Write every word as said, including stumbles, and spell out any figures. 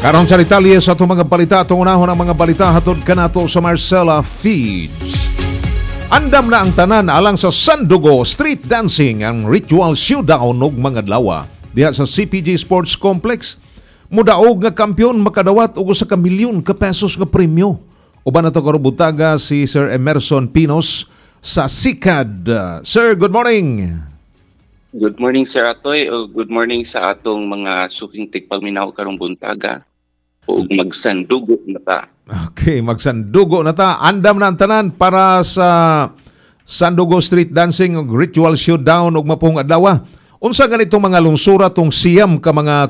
Karon sa detalye sa itong mga balita, itong unahon ang mga balita hatod kanato sa Marcela Feeds. Andam na ang tanan alang sa Sandugo Street Dancing ang ritual showdown og mga adlaw diha sa C P G Sports Complex. Mudaog nga kampiyon makadawat og usa ka milyon ka pesos nga premyo. Uban nato karon butaga si Sir Emerson Pinos sa S I C A D. Uh, sir, good morning. Good morning, Sir Atoy, o good morning sa atong mga suking tigpaminaw karong buntaga o magsandugo na ta. Okay, magsandugo na ta. Andam na ang tanan para sa Sandugo Street Dancing og ritual showdown og mapong adlaw. Unsa ganitong mga lungsura tong siyam ka mga